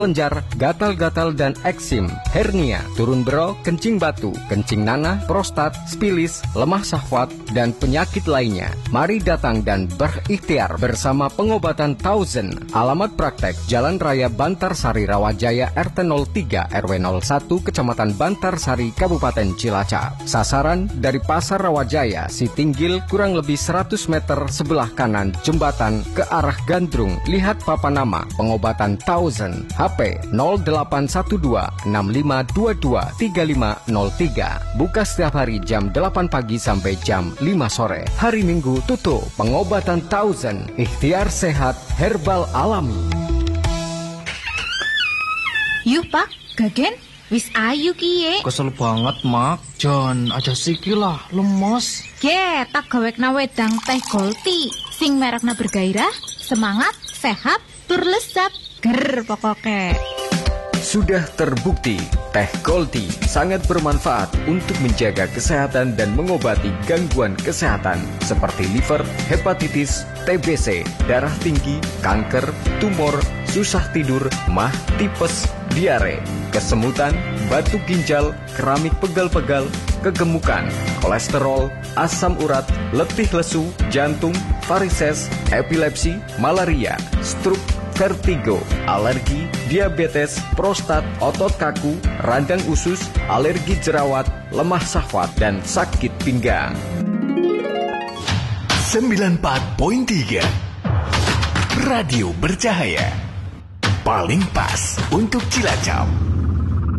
kelenjar, gatal-gatal dan eksim, hernia, turun bero, kencing batu, kencing nanah, prostat, spilis, lemah syahwat, dan penyakit lainnya. Mari datang dan berikhtiar bersama pengobatan Thousand. Alamat praktek Jalan Raya Bantarsari Rawajaya RT 03 RW 01 Kecamatan Bantarsari Kabupaten Cilacap. Sasaran dari Pasar Rawajaya, Sitinggil, kurang lebih 100 meter sebelah kanan jembatan ke arah Gandrung. Lihat papan nama pengobatan Thousand. HP 0812 6522 3503. Buka setiap hari jam 8 pagi sampai jam 5 sore. Hari Minggu tutup. Pengobatan Thousand. Ikhtiar sehat herbal alami. Yuk Pak, Gagen, wis ayu kiye. Kesel banget Mak, Jan aja sikil lah, lemes. Ge, tak gawekna wedang teh Golti, sing merekna bergairah, semangat, sehat, tur lezat, ger pokoknya. Sudah terbukti, teh Golti sangat bermanfaat untuk menjaga kesehatan dan mengobati gangguan kesehatan seperti liver, hepatitis, TBC, darah tinggi, kanker, tumor, susah tidur, mah, tipes, diare, kesemutan, batu ginjal, keramik pegal-pegal, kegemukan, kolesterol, asam urat, letih lesu, jantung, varises, epilepsi, malaria, stroke, vertigo, alergi, diabetes, prostat, otot kaku, radang usus, alergi jerawat, lemah syahwat, dan sakit pinggang. 94.3 Radio Bercahaya, paling pas untuk Cilacap.